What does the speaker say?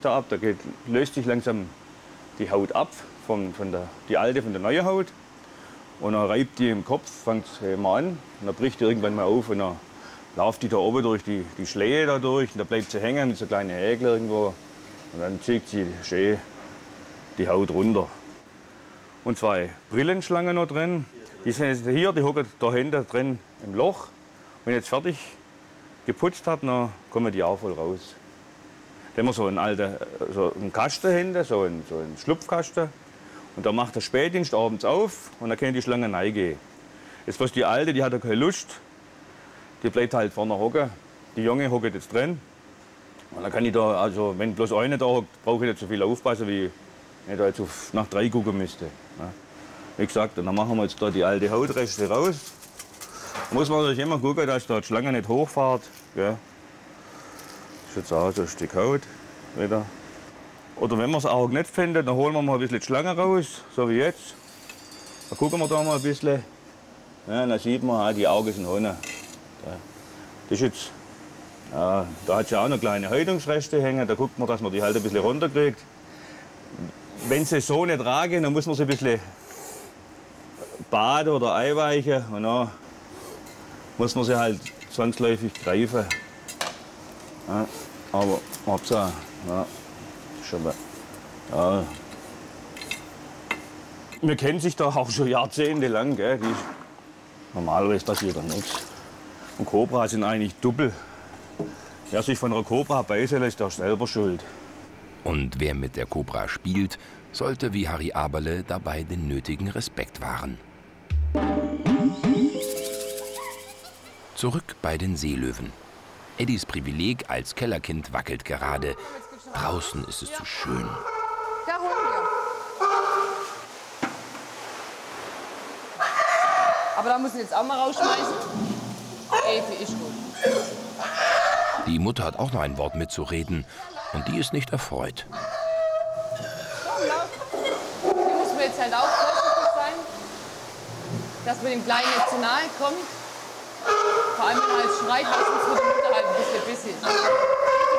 ab, löst sich langsam die Haut ab, die alte von der neuen Haut. Und dann reibt die im Kopf, fängt immer an, und dann bricht die irgendwann mal auf und dann läuft die da oben durch die Schläge da durch und da bleibt sie hängen mit so kleinen Häkeln irgendwo. Und dann zieht sie schön die Haut runter. Und 2 Brillenschlangen noch drin. Die sind jetzt hier, die hocken da hinten drin im Loch. Wenn ich jetzt fertig geputzt habe, dann kommen die auch voll raus. Da haben wir so einen Kasten hinten, so einen Schlupfkasten. Und da macht der Spätdienst abends auf und dann können die Schlangen reingehen. Jetzt was die Alte, die hat ja keine Lust, die bleibt halt vorne hocken. Die Junge hockt jetzt drin. Und dann kann ich da, also wenn bloß eine da hockt, brauche ich nicht so viel aufpassen, wie wenn ich da jetzt nach 3 gucken müsste. Ja. Wie gesagt, und dann machen wir jetzt da die alte Hautreste raus. Da muss man natürlich immer gucken, dass da die Schlange nicht hochfährt. Ja. Das ist jetzt auch so ein Stück Haut wieder. Oder wenn wir es auch nicht finden, dann holen wir mal ein bisschen die Schlange raus, so wie jetzt. Dann gucken wir da mal ein bisschen. Ja, dann sieht man, die Augen sind unten. Das ist jetzt, ja, da hat sie auch noch kleine Häutungsreste hängen. Da guckt man, dass man die halt ein bisschen runterkriegt. Wenn sie so nicht tragen, dann muss man sie ein bisschen baden oder einweichen. Und dann muss man sie halt zwangsläufig greifen. Ja, aber Hauptsache, ja, schon mal. Ja. Wir kennen sich da auch schon jahrzehntelang. Gell? Normalerweise passiert da nichts. Und Kobras sind eigentlich Doppel. Wer sich von einer Kobra beißen lässt, ist auch selber schuld. Und wer mit der Kobra spielt, sollte wie Harry Aberle dabei den nötigen Respekt wahren. Zurück bei den Seelöwen. Eddies Privileg als Kellerkind wackelt gerade. Draußen ist es zu schön. Da holen wir. Aber da müssen wir jetzt auch mal rausschmeißen. Evi ist gut. Die Mutter hat auch noch ein Wort mitzureden und die ist nicht erfreut. Hier müssen wir jetzt halt auch vorsichtig sein, dass wir dem Kleinen nicht zu nahe kommen. Vor allem, wenn er halt schreit, weil sonst wird die Mutter halt ein bisschen bissig.